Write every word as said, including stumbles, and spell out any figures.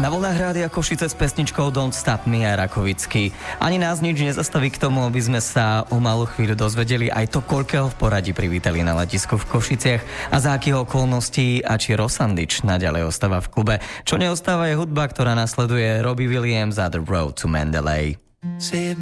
Na vlnách Rádia Košice s pesničkou Don't Stop Me a Rakovický. Ani nás nič nezastaví k tomu, aby sme sa o malú chvíľu dozvedeli aj to, koľkého v poradí privítali na letisku v Košiciach a za akých okolností a či Rosandič naďalej ostáva v klube. Čo neostáva je hudba, ktorá nasleduje Robbie Williams a The Road to Mandalay. Say it